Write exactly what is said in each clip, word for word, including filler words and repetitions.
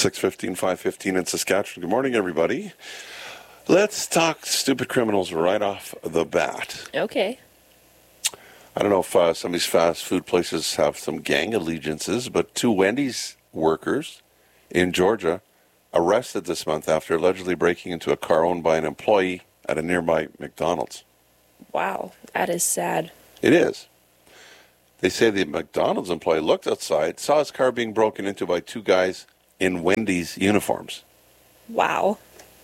six fifteen, five fifteen in Saskatchewan. Good morning, everybody. Let's talk stupid criminals right off the bat. Okay. I don't know if uh, some of these fast food places have some gang allegiances, but two Wendy's workers in Georgia arrested this month after allegedly breaking into a car owned by an employee at a nearby McDonald's. Wow, that is sad. It is. They say the McDonald's employee looked outside, saw his car being broken into by two guys in Wendy's uniforms. Wow.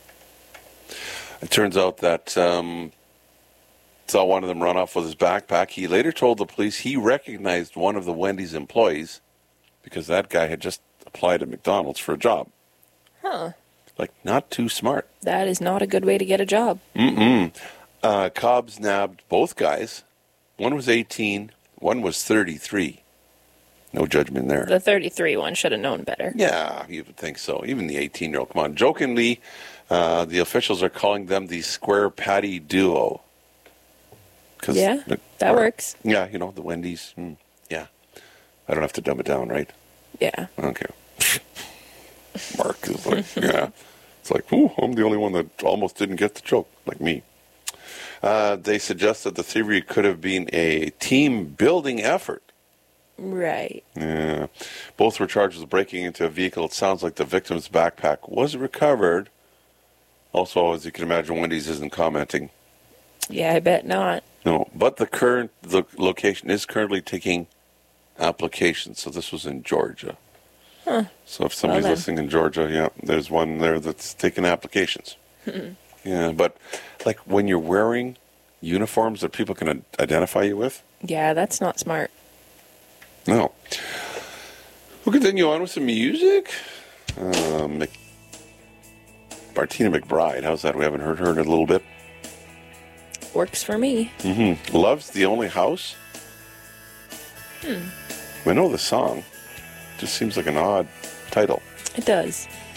It turns out that um, saw one of them run off with his backpack. He later told the police he recognized one of the Wendy's employees because that guy had just applied at McDonald's for a job. Huh. Like, not too smart. That is not a good way to get a job. Mm-mm. Uh, Cobbs nabbed both guys. One was eighteen, one was thirty-three. No judgment there. The thirty-three one should have known better. Yeah, you would think so. Even the eighteen-year-old. Come on. Jokingly, uh, the officials are calling them the Square Patty Duo. Yeah, that or, works. Yeah, you know, the Wendy's. Mm, yeah. I don't have to dumb it down, right? Yeah. Okay. Mark is like, yeah. It's like, ooh, I'm the only one that almost didn't get the joke, like me. Uh, they suggest that the theory could have been a team-building effort. Right. Yeah. Both were charged with breaking into a vehicle. It sounds like the victim's backpack was recovered. Also, as you can imagine, Wendy's isn't commenting. Yeah, I bet not. No, but the current the location is currently taking applications. So this was in Georgia. Huh. So if somebody's well listening in Georgia, yeah, there's one there that's taking applications. Yeah, but like when you're wearing uniforms that people can identify you with? Yeah, that's not smart. No. We'll continue on with some music. Uh, Mc... Martina McBride, how's that? We haven't heard her in a little bit. Works for me. Mm-hmm. Love's the Only House? Hmm. We know the song. Just seems like an odd title. It does.